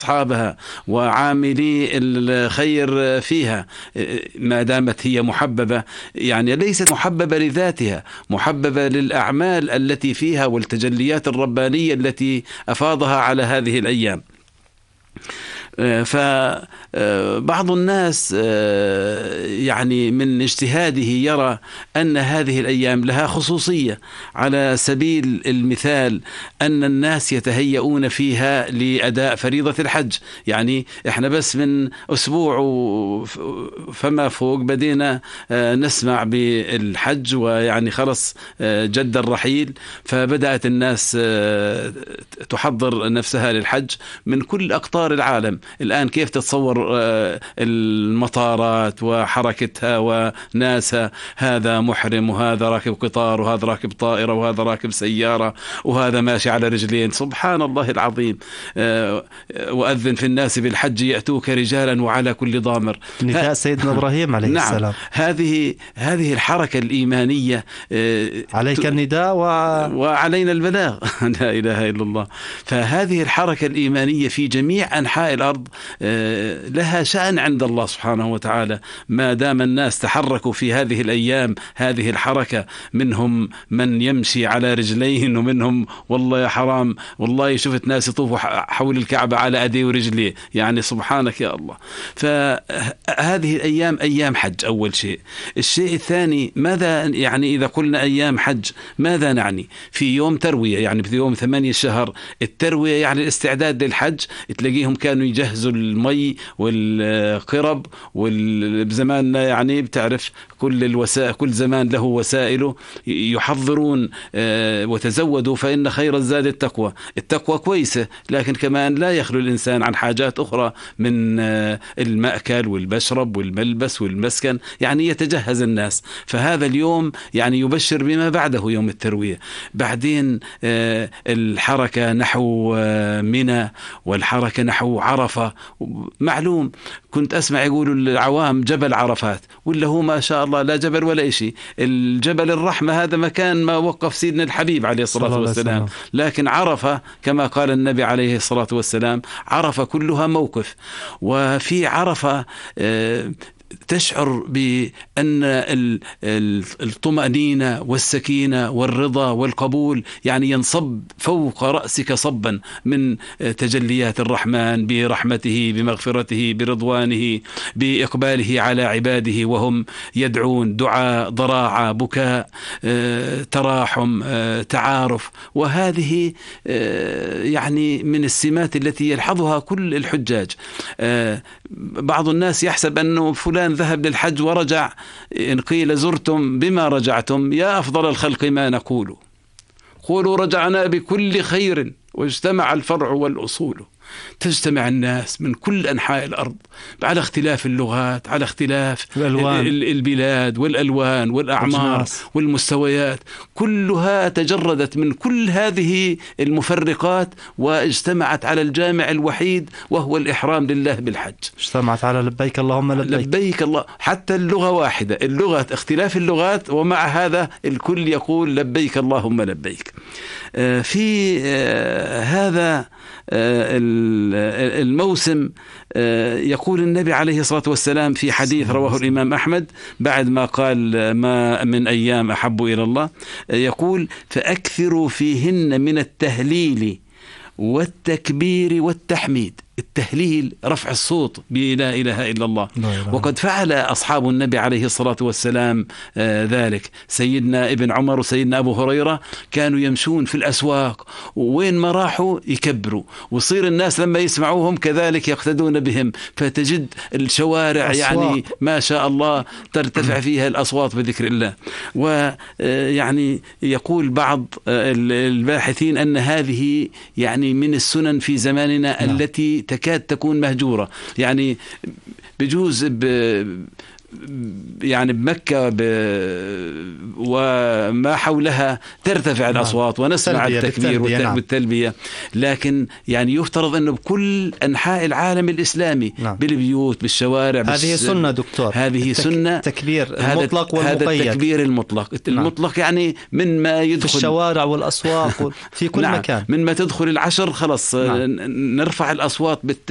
أصحابها وعاملي الخير فيها ما دامت هي محببة، يعني ليست محببة لذاتها، محببة للأعمال التي فيها والتجليات الربانية التي أفاضها على هذه الأيام. فبعض الناس يعني من اجتهاده يرى أن هذه الأيام لها خصوصية، على سبيل المثال أن الناس يتهيئون فيها لأداء فريضة الحج. يعني إحنا بس من أسبوع فما فوق بدينا نسمع بالحج، ويعني خلص جد الرحيل، فبدأت الناس تحضر نفسها للحج من كل أقطار العالم. الآن كيف تتصور المطارات وحركتها وناسها، هذا محرم وهذا راكب قطار وهذا راكب طائرة وهذا راكب سيارة وهذا ماشي على رجلين، سبحان الله العظيم. وأذن في الناس بالحج يأتوك رجالا وعلى كل ضامر، نداء سيدنا إبراهيم عليه نعم السلام. هذه الحركة الإيمانية، عليك النداء وعلينا البلاغ لا إله إلا الله. فهذه الحركة الإيمانية في جميع أنحاء الأرض لها شأن عند الله سبحانه وتعالى، ما دام الناس تحركوا في هذه الأيام هذه الحركة. منهم من يمشي على رجلين، ومنهم والله يا حرام والله شفت ناس يطوفوا حول الكعبة على أيديه ورجليه، يعني سبحانك يا الله. فهذه الأيام أيام حج أول شيء. الشيء الثاني، ماذا يعني إذا قلنا أيام حج ماذا نعني؟ في يوم تروية، يعني في يوم 8 شهر التروية، يعني الاستعداد للحج. تلاقيهم كانوا يجهزوا المي والقرب، وبزماننا يعني بتعرف كل زمان له وسائله، يحضرون وتزودوا فإن خير الزاد التقوى. التقوى كويسة، لكن كمان لا يخلو الإنسان عن حاجات أخرى من المأكل والمشرب والملبس والمسكن، يعني يتجهز الناس. فهذا اليوم يعني يبشر بما بعده يوم التروية. بعدين الحركة نحو منى والحركة نحو عرفة. معلوم كنت أسمع يقولوا العوام جبل عرفات، ولا هو ما شاء الله لا جبل ولا شيء، الجبل الرحمة هذا مكان ما وقف سيدنا الحبيب عليه الصلاة والسلام. لكن عرفة كما قال النبي عليه الصلاة والسلام عرفة كلها موقف. وفي عرفة تشعر بأن الطمأنينة والسكينة والرضا والقبول يعني ينصب فوق رأسك صبا من تجليات الرحمن برحمته بمغفرته برضوانه بإقباله على عباده، وهم يدعون دعاء ضراعة بكاء تراحم تعارف. وهذه يعني من السمات التي يلحظها كل الحجاج. بعض الناس يحسب أنه فلان ذهب للحج ورجع، إن قيل زرتم بما رجعتم يا أفضل الخلق ما نقول، قولوا رجعنا بكل خير واجتمع الفرع والأصول. تجتمع الناس من كل أنحاء الأرض على اختلاف اللغات، على اختلاف البلاد والألوان والأعمار والمستويات، كلها تجردت من كل هذه المفرقات واجتمعت على الجامع الوحيد وهو الإحرام لله بالحج. اجتمعت على لبيك اللهم لبيك. لبيك الله، حتى اللغة واحدة، اللغة اختلاف اللغات، ومع هذا الكل يقول لبيك اللهم لبيك. في هذا الموسم يقول النبي عليه الصلاة والسلام في حديث رواه الإمام أحمد بعد ما قال ما من أيام أحب إلى الله، يقول فأكثروا فيهن من التهليل والتكبير والتحميد. التهليل رفع الصوت بلا إله إلا الله، وقد فعل أصحاب النبي عليه الصلاة والسلام ذلك. سيدنا ابن عمر وسيدنا أبو هريرة كانوا يمشون في الأسواق، وين ما راحوا يكبروا، ويصير الناس لما يسمعوهم كذلك يقتدون بهم، فتجد الشوارع يعني ما شاء الله ترتفع فيها الأصوات بذكر الله. ويعني يقول بعض الباحثين أن هذه يعني من السنن في زماننا التي تكاد تكون مهجورة. يعني بجوز يعني بمكة وما حولها ترتفع الأصوات ونسمع التكبير والتلبية، لكن يعني يفترض أنه بكل أنحاء العالم الإسلامي بالبيوت بالشوارع. هذه سنة دكتور، هذه سنة تكبير المطلق والمقيد. هذا التكبير المطلق يعني من ما يدخل في الشوارع والأسواق في كل مكان، من ما تدخل العشر خلص نرفع الأصوات